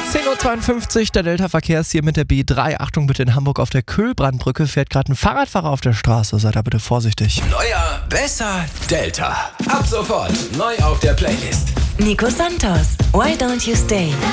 10.52 Uhr, der Delta-Verkehr ist hier mit der B3. Achtung bitte, in Hamburg auf der Köhlbrandbrücke fährt gerade ein Fahrradfahrer auf der Straße. Seid da bitte vorsichtig. Neuer, besser, Delta. Ab sofort neu auf der Playlist. Nico Santos, Why Don't You Stay?